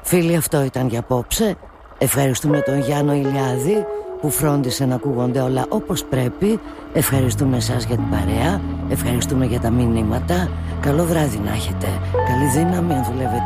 Φίλοι, αυτό ήταν για απόψε. Ευχαριστούμε τον Γιάννο Ηλιάδη που φρόντισε να ακούγονται όλα όπως πρέπει. Ευχαριστούμε εσάς για την παρέα. Ευχαριστούμε για τα μηνύματα. Καλό βράδυ να έχετε. Καλή δύναμη αν δουλεύετε